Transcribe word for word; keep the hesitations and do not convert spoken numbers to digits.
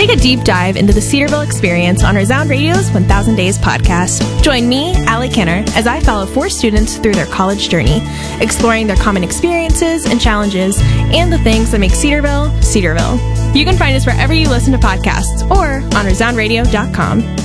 Take a deep dive into the Cedarville experience on Resound Radio's one thousand Days podcast. Join me, Allie Kenner, as I follow four students through their college journey, exploring their common experiences and challenges, and the things that make Cedarville, Cedarville. You can find us wherever you listen to podcasts or on resound radio dot com.